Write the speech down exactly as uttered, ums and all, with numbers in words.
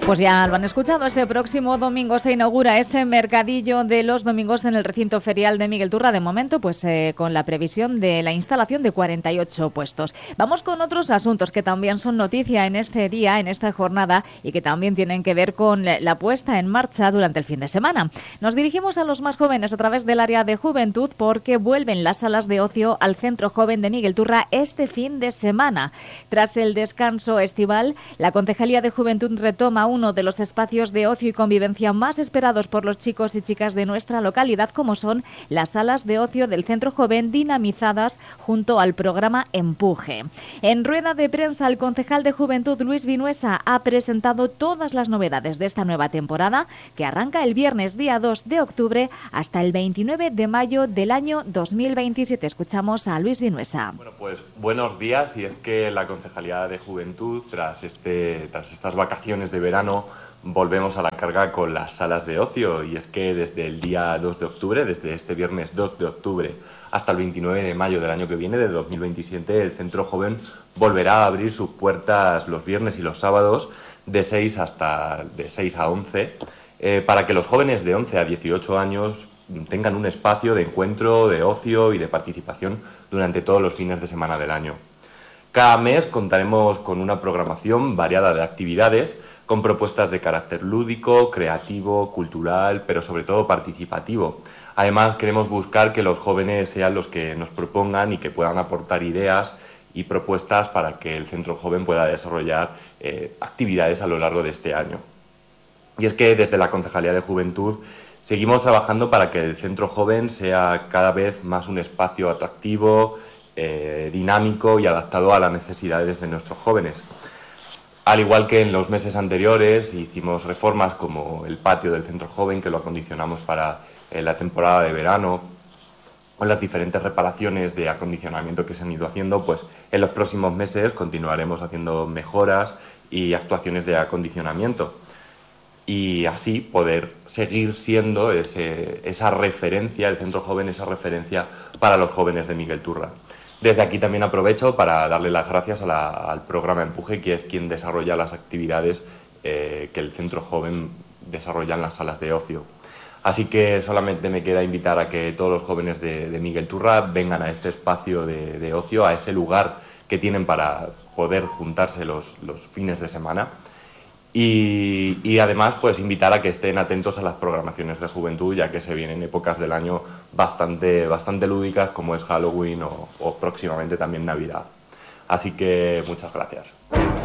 Pues ya lo han escuchado, este próximo domingo se inaugura ese mercadillo de los domingos en el recinto ferial de Miguel Turra, de momento pues eh, con la previsión de la instalación de cuarenta y ocho puestos. Vamos con otros asuntos que también son noticia en este día, en esta jornada, y que también tienen que ver con la puesta en marcha durante el fin de semana. Nos dirigimos a los más jóvenes a través del área de juventud porque vuelven las salas de ocio al Centro Joven de Miguel Turra este fin de semana. Tras el descanso estival, la Concejalía de Juventud retoma uno de los espacios de ocio y convivencia más esperados por los chicos y chicas de nuestra localidad, como son las salas de ocio del Centro Joven, dinamizadas junto al programa Empuje. En rueda de prensa, el concejal de Juventud, Luis Vinuesa, ha presentado todas las novedades de esta nueva temporada, que arranca el viernes día dos de octubre hasta el veintinueve de mayo del año dos mil veintisiete. Escuchamos a Luis Vinuesa. Bueno, pues buenos días, y es que la Concejalía de Juventud, tras, este, tras estas vacaciones de verano, volvemos a la carga con las salas de ocio, y es que desde el día dos de octubre, desde este viernes dos de octubre hasta el veintinueve de mayo del año que viene, de dos mil veintisiete, el Centro Joven volverá a abrir sus puertas los viernes y los sábados de seis hasta de seis a once, eh, para que los jóvenes de once a dieciocho años tengan un espacio de encuentro, de ocio y de participación durante todos los fines de semana del año. Cada mes contaremos con una programación variada de actividades, con propuestas de carácter lúdico, creativo, cultural, pero sobre todo participativo. Además, queremos buscar que los jóvenes sean los que nos propongan y que puedan aportar ideas y propuestas para que el Centro Joven pueda desarrollar eh, actividades a lo largo de este año. Y es que desde la Concejalía de Juventud seguimos trabajando para que el Centro Joven sea cada vez más un espacio atractivo, eh, dinámico y adaptado a las necesidades de nuestros jóvenes. Al igual que en los meses anteriores, hicimos reformas como el patio del Centro Joven, que lo acondicionamos para eh, la temporada de verano, o las diferentes reparaciones de acondicionamiento que se han ido haciendo. Pues en los próximos meses continuaremos haciendo mejoras y actuaciones de acondicionamiento, y así poder seguir siendo ese, esa referencia, el Centro Joven, esa referencia para los jóvenes de Miguel Turra. Desde aquí también aprovecho para darle las gracias a la, al programa Empuje, que es quien desarrolla las actividades eh, que el Centro Joven desarrolla en las salas de ocio. Así que solamente me queda invitar a que todos los jóvenes de, de Miguel Turra vengan a este espacio de, de ocio, a ese lugar que tienen para poder juntarse los, los fines de semana. Y, y además, pues invitar a que estén atentos a las programaciones de juventud, ya que se vienen épocas del año bastante, bastante lúdicas, como es Halloween o, o próximamente también Navidad. Así que muchas gracias.